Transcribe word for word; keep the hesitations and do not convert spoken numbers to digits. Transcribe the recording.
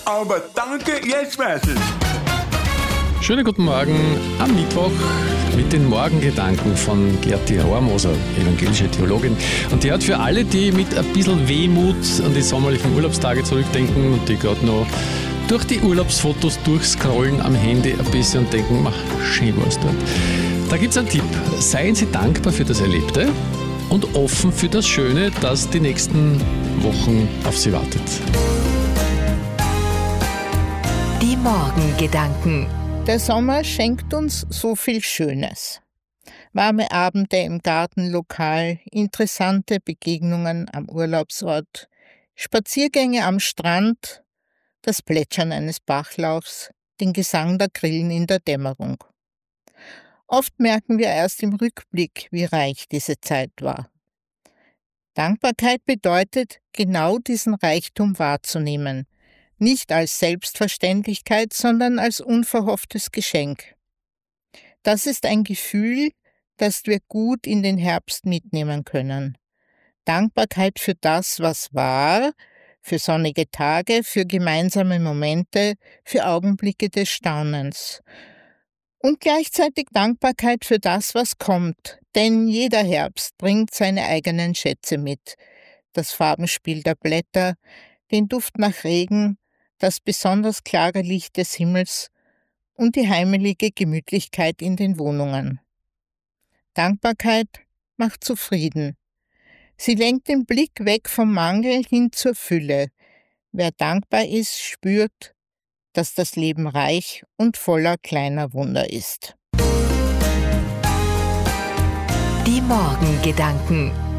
aber danke, jetzt weiß ich. Schönen guten Morgen am Mittwoch mit den Morgengedanken von Gerti Rohrmoser, evangelische Theologin. Und die hat für alle, die mit ein bisschen Wehmut an die sommerlichen Urlaubstage zurückdenken und die gerade noch durch die Urlaubsfotos durchscrollen am Handy ein bisschen und denken, ach, schön war es dort. Da gibt es einen Tipp. Seien Sie dankbar für das Erlebte und offen für das Schöne, das die nächsten Wochen auf Sie wartet. Die Morgengedanken. Der Sommer schenkt uns so viel Schönes. Warme Abende im Gartenlokal, interessante Begegnungen am Urlaubsort, Spaziergänge am Strand, das Plätschern eines Bachlaufs, den Gesang der Grillen in der Dämmerung. Oft merken wir erst im Rückblick, wie reich diese Zeit war. Dankbarkeit bedeutet, genau diesen Reichtum wahrzunehmen, nicht als Selbstverständlichkeit, sondern als unverhofftes Geschenk. Das ist ein Gefühl, das wir gut in den Herbst mitnehmen können. Dankbarkeit für das, was war, für sonnige Tage, für gemeinsame Momente, für Augenblicke des Staunens. Und gleichzeitig Dankbarkeit für das, was kommt, denn jeder Herbst bringt seine eigenen Schätze mit. Das Farbenspiel der Blätter, den Duft nach Regen, das besonders klare Licht des Himmels und die heimelige Gemütlichkeit in den Wohnungen. Dankbarkeit macht zufrieden. Sie lenkt den Blick weg vom Mangel hin zur Fülle. Wer dankbar ist, spürt, dass das Leben reich und voller kleiner Wunder ist. Die Morgengedanken.